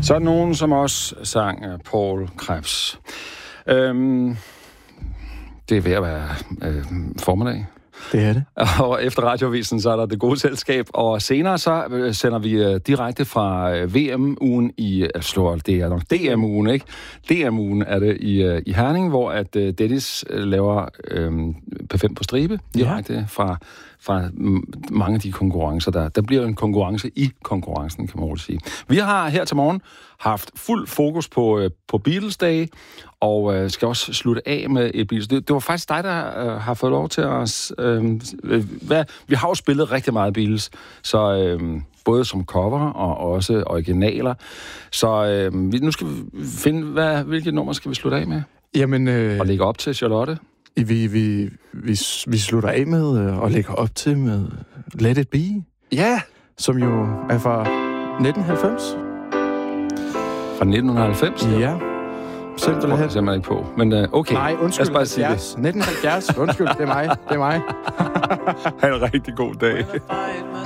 Så er der nogen, som også sang Paul Krebs. Det er ved at være formiddag. Det er det. Og efter Radioavisen, så er der Det Gode Selskab. Og senere så sender vi direkte fra VM-ugen det er nok DM-ugen, ikke? DM-ugen er det i Herning, hvor at Dennis laver P5 på stribe direkte fra mange af de konkurrencer, der bliver en konkurrence i konkurrencen, kan man roligt sige. Vi har her til morgen haft fuld fokus på Beatles Day, og skal også slutte af med et Beatles. Det var faktisk dig, der har fået lov til at... vi har jo spillet rigtig meget Beatles, så både som cover og også originaler. Så nu skal vi finde, hvilket nummer skal vi slutte af med? Jamen... Og lægge op til Charlotte? Vi slutter af med at lægge op til med Let It Be. Ja! Som jo er fra 1990. Fra 1990? Ja. Simpelthen. Det er simpelthen ikke på. Men okay. Nej, undskyld. Lad os bare sige det. 1970. Undskyld, det er mig. Ha' en rigtig god dag.